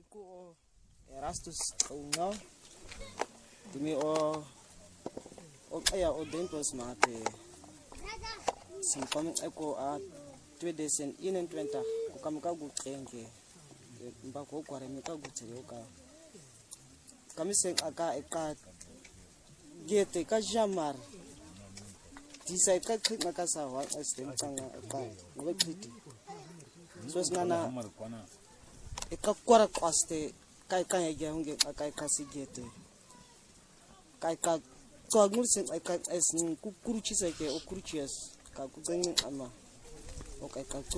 ko Erastus Unga dimi o kaya o dentos mate sim kami eko a 2020 ko kami ka gutrenge mba ko kware mi ka gutre ka kami seng aka eka gete ka jamar disai ka khina ka sa wa astem tsanga ka we khiti so snana eka kwara kwaste kai kai ya hunge kai ka sigete kai ka so agmursen kai es kuruchi sake o kuruchias ka ku ganin ama o kai ka